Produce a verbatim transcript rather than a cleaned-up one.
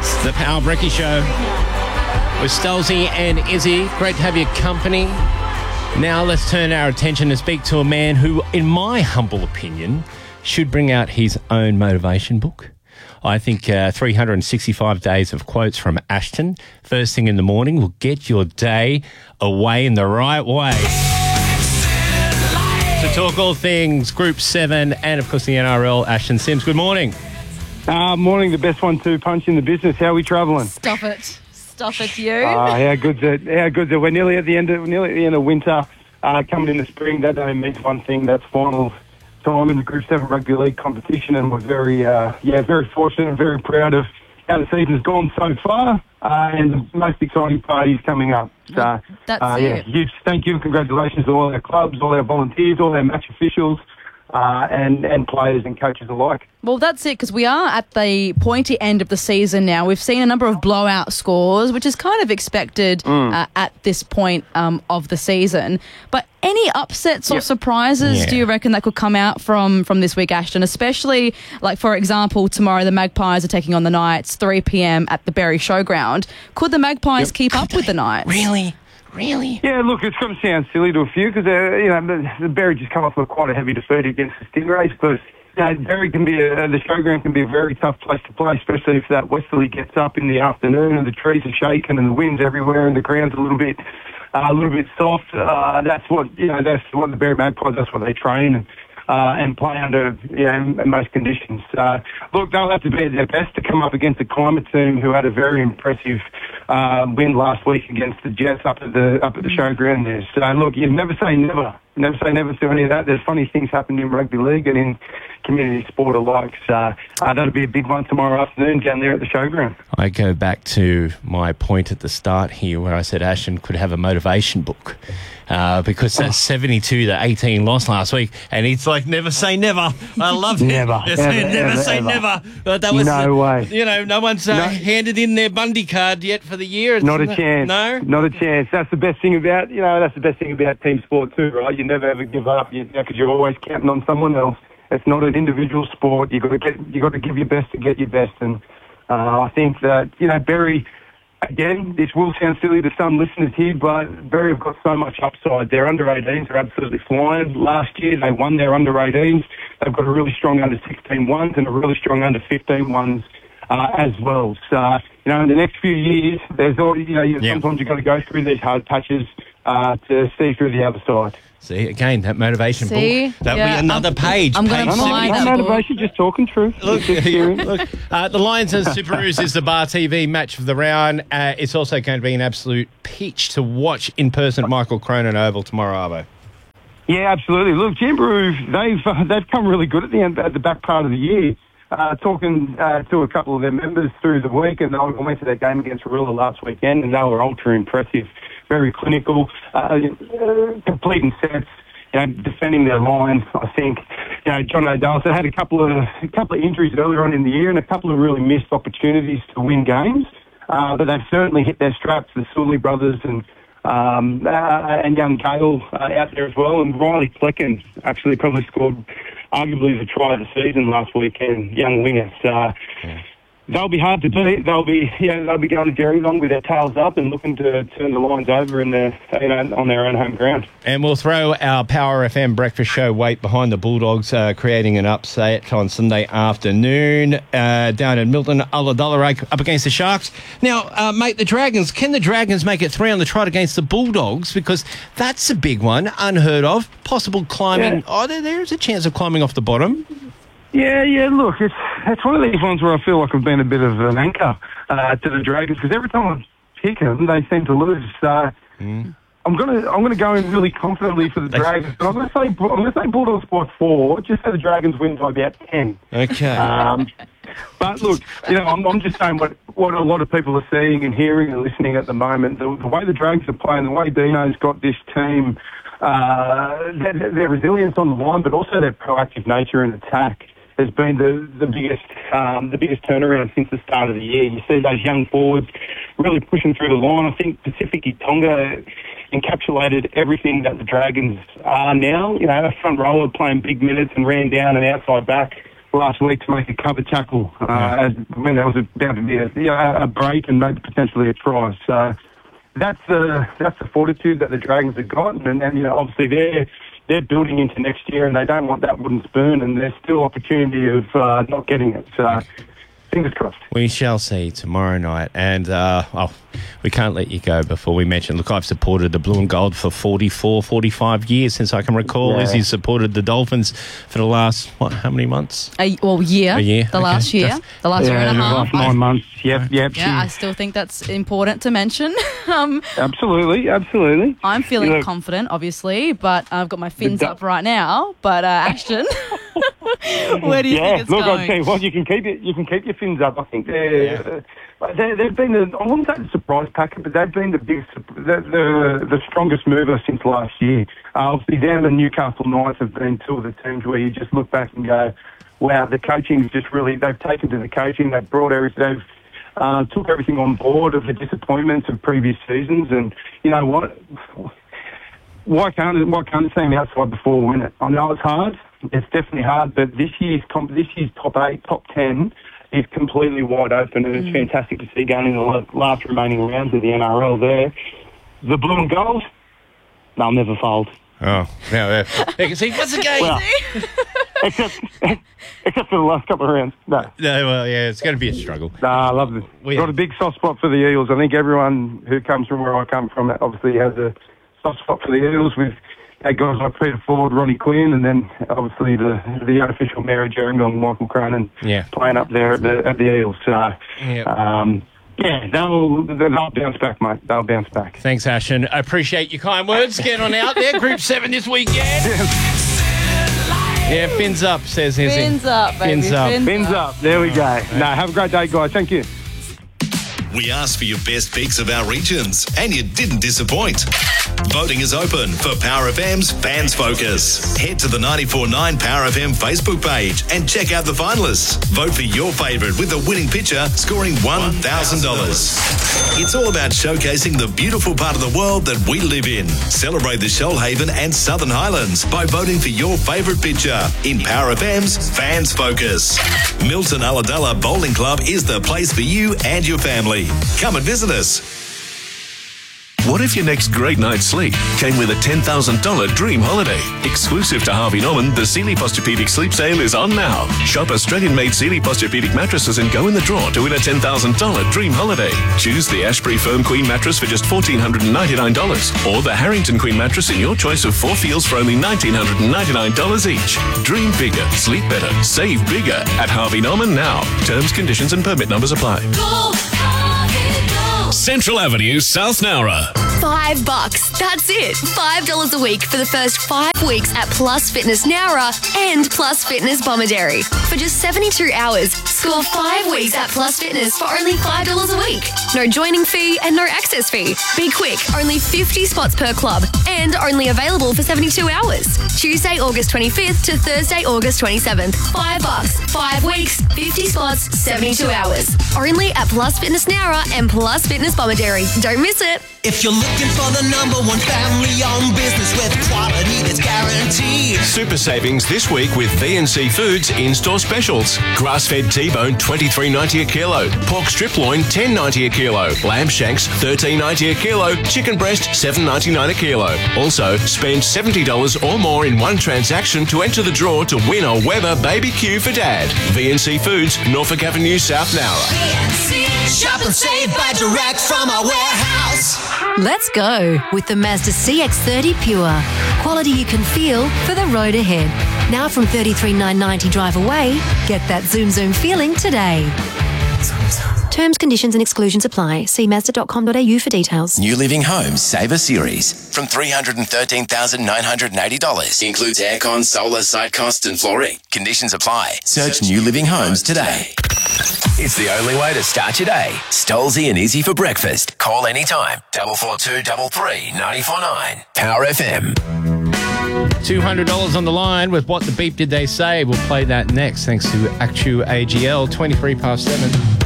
It's the Power Brekkie Show with Stelzy and Izzy. Great to have your company. Now let's turn our attention and speak to a man who, in my humble opinion, should bring out his own motivation book. I think uh, three hundred sixty-five days of quotes from Ashton, first thing in the morning, will get your day away in the right way. To talk all things Group seven and, of course, the N R L, Ashton Sims, good morning. Uh, morning, the best one to punch in the business. How are we travelling? Stop it. Stop it, you. Uh, how good's it? How good's it? We're nearly at the end of, nearly at the end of winter, uh, coming into spring. That only means one thing, that's final time in the Group seven Rugby League competition, and we're very, uh, yeah, very fortunate and very proud of how the season's gone so far, uh, and the most exciting party is coming up. So, That's uh, yeah, it. huge thank you and congratulations to all our clubs, all our volunteers, all our match officials, uh, and, and players and coaches alike. Well, that's it, because we are at the pointy end of the season now. We've seen a number of blowout scores, which is kind of expected Mm. uh, at this point um, of the season. But any upsets or Yep. surprises Yeah. do you reckon that could come out from, from this week, Ashton? Especially, like, for example, tomorrow the Magpies are taking on the Knights, three p.m. at the Berry Showground. Could the Magpies Yep. keep up with the Knights? Really? Really? Yeah, look, it's going to sound silly to a few because, uh, you know, the, the Berry just come off with quite a heavy defeat against the Stingrays, but you know, Berry can be a, the showground can be a very tough place to play, especially if that westerly gets up in the afternoon and the trees are shaking and the wind's everywhere and the ground's a little bit, uh, a little bit soft. Uh, that's what you know. That's what the Berry Magpies. That's what they train and uh, and play under, you know, in most conditions. Uh, look, they'll have to be at their best to come up against the Climate team, who had a very impressive uh, win last week against the Jets up at the up at the showground there. So look, you never say never. Never say never to any of that. There's funny things happening in rugby league and in community sport alike. So uh, that'll be a big one tomorrow afternoon down there at the showground. I go back to my point at the start here where I said Ashton could have a motivation book uh, because that's seventy-two to eighteen loss last week, and it's like never say never. I love it. Never, Yes, ever, never ever, say ever. never. But that was No way. You know, no one's uh, No. handed in their Bundy card yet for the year. It's Not a chance. No, Not a chance. That's the best thing about, you know, that's the best thing about team sport too, right? You never ever give up, you because you're always counting on someone else. It's not an individual sport. You got to get, you got to give your best to get your best. And uh, I think that, you know, Berry, again, this will sound silly to some listeners here, but Berry have got so much upside. Their under eighteens are absolutely flying. Last year they won their under eighteens. They've got a really strong under sixteen ones and a really strong under fifteen ones uh, as well. So, you know, in the next few years, there's all, you know, you, Yeah. sometimes you've got to go through these hard patches uh, to see through the other side. see again that motivation See? book. That'll Yeah, be another I'm- page. I'm gonna page buy No that seventy-two. book. motivation, just talking truth. Look, Just experience. look uh, the Lions and Superoos is the Bar T V match of the round. Uh, it's also going to be an absolute peach to watch in person at Michael Cronin Oval tomorrow, Arvo. Yeah, absolutely. Look, Jamboree, they've uh, they've come really good at the end, at the back part of the year. Uh, talking uh, to a couple of their members through the week, and I went to their game against Rilla last weekend, and they were ultra impressive, very clinical, uh, uh, completing sets, you know, defending their line. I think, you know, John O'Dell had a couple of a couple of injuries earlier on in the year, and a couple of really missed opportunities to win games. Uh, but they've certainly hit their straps. The Sully brothers and um, uh, and young Gale uh, out there as well, and Riley Plecken actually probably scored arguably the try of the season last weekend. Young winger. So, Yeah. they'll be hard to beat. They'll be, you know, they'll be going to Gerringong with their tails up and looking to turn the Lions over in their, you know, on their own home ground. And we'll throw our Power F M breakfast show weight behind the Bulldogs, uh, creating an upset on Sunday afternoon uh, down in Milton. Ulladulla up against the Sharks. Now, uh, mate, the Dragons, can the Dragons make it three on the trot against the Bulldogs? Because that's a big one, unheard of. Possible climbing. Yeah. Oh, there, there's a chance of climbing off the bottom. Yeah, yeah, look, it's it's one of these ones where I feel like I've been a bit of an anchor uh, to the Dragons, because every time I pick them, they seem to lose. So Mm. I'm gonna I'm gonna go in really confidently for the Dragons. But I'm gonna say I'm gonna say Bulldogs by four, just so the Dragons win by about ten. Okay. Um, but look, you know, I'm, I'm just saying what what a lot of people are seeing and hearing and listening at the moment. The, the way the Dragons are playing, the way Dino's got this team, uh, their, their resilience on the line, but also their proactive nature in attack has been the the biggest um, the biggest turnaround since the start of the year. You see those young forwards really pushing through the line. I think Pacific Tonga encapsulated everything that the Dragons are now. You know, a front rower playing big minutes and ran down an outside back last week to make a cover tackle uh, Yeah. as when there was about to be a, you know, a break and maybe potentially a try. So that's the that's the fortitude that the Dragons have got, and, and you know obviously they're they're building into next year, and they don't want that wooden spoon, and there's still opportunity of uh, not getting it. So fingers crossed. We shall see tomorrow night. And, uh, oh, we can't let you go before we mention, look, I've supported the Blue and Gold for forty-four, forty-five years since I can recall. Yeah. Izzy's supported the Dolphins for the last, what, how many months? A, well, year. A year, The okay. last year. Just- the last year and a the half. last nine months. Yep, yep. Yeah, I she- still think that's important to mention. um, absolutely, absolutely. I'm feeling You know, confident, obviously, but I've got my fins The- up right now. But uh, Ashton, where do you yeah, think it's look, I'll going? tell you what, you can keep it. You can keep your fins up. I think they're, uh, they they've been. The, I wouldn't say the surprise packet, but they've been the biggest, the the, the strongest mover since last year. Uh, obviously, them and Newcastle Knights have been two of the teams where you just look back and go, "Wow, the coaching's just really." They've taken to the coaching. They've brought everything. They've uh, took everything on board of the disappointments of previous seasons, and you know what? Why can't why can't the team outside the four win it? I know it's hard. It's definitely hard, but this year's comp, this year's top eight, top ten is completely wide open, and it's fantastic to see going in the la- last remaining rounds of the N R L. There, the Blue and Gold, they'll never fold. Oh, yeah, yeah. You can see, what's the game? Well, except except for the last couple of rounds. No, no, well, yeah, it's going to be a struggle. nah, I love it. We- Got a big soft spot for the Eels. I think everyone who comes from where I come from obviously has a soft spot for the Eels with uh, guys like Peter Ford, Ronnie Quinn, and then obviously the the unofficial mayor of Gerringong, Michael Cronin, Yeah. playing up there at the, at the Eels. So, Yeah. um, yeah, they'll, they'll bounce back, mate. They'll bounce back. Thanks, Ashton. I appreciate your kind words. Get on out there. Group seven this weekend. Yeah, fins up, says Izzy. Fins up, baby. Fins up. Fins Fins up. There we go. No, have a great day, guys. Thank you. We asked for your best picks of our regions, and you didn't disappoint. Voting is open for Power F M's Fans Focus. Head to the ninety-four point nine Power F M Facebook page and check out the finalists. Vote for your favourite with the winning picture, scoring one thousand dollars. It's all about showcasing the beautiful part of the world that we live in. Celebrate the Shoalhaven and Southern Highlands by voting for your favourite picture in Power F M's Fans Focus. Milton Ulladulla Bowling Club is the place for you and your family. Come and visit us. What if your next great night's sleep came with a ten thousand dollars dream holiday? Exclusive to Harvey Norman, the Sealy Posturepedic Sleep Sale is on now. Shop Australian-made Sealy Posturepedic mattresses and go in the draw to win a ten thousand dollars dream holiday. Choose the Ashbury Firm Queen mattress for just one thousand four hundred ninety-nine dollars or the Harrington Queen mattress in your choice of four feels for only one thousand nine hundred ninety-nine dollars each. Dream bigger, sleep better, save bigger at Harvey Norman now. Terms, conditions and permit numbers apply. Central Avenue, South Nowra. Five bucks. That's it. Five dollars a week for the first five weeks at Plus Fitness Nowra and Plus Fitness Bomaderry. For just seventy-two hours, score five weeks at Plus Fitness for only five dollars a week. No joining fee and no access fee. Be quick. Only fifty spots per club and only available for seventy-two hours. Tuesday, August twenty-fifth to Thursday, August twenty-seventh. Five bucks. Five weeks. fifty spots. seventy-two hours. Only at Plus Fitness Nowra and Plus Fitness Bomaderry. Don't miss it. If you're looking for the number one family-owned business with quality that's guaranteed. Super savings this week with V and C Foods in-store specials. Grass-fed T-bone twenty-three ninety a kilo, pork strip loin ten ninety a kilo, lamb shanks thirteen ninety a kilo, chicken breast seven ninety-nine a kilo. Also, spend seventy dollars or more in one transaction to enter the draw to win a Weber Baby Q for Dad. V and C Foods, Norfolk Avenue, South Nowra. Shop and save by direct from our warehouse. Let's go with the Mazda C X thirty Pure. Quality you can feel for the road ahead. Now from thirty-three thousand nine hundred ninety drive away, get that zoom zoom feeling today. Terms, conditions and exclusions apply. See mazda dot com dot a u for details. New Living Homes Saver Series from three hundred thirteen thousand nine hundred eighty dollars. Includes aircon, solar, site costs and flooring. Conditions apply. Search New Living Homes today. It's the only way to start your day. Stolzy and Izzy for breakfast. Call anytime. double four two double three nine four nine. Power F M. two hundred dollars on the line with What the Beep Did They Say? We'll play that next thanks to Actu A G L, twenty-three past seven.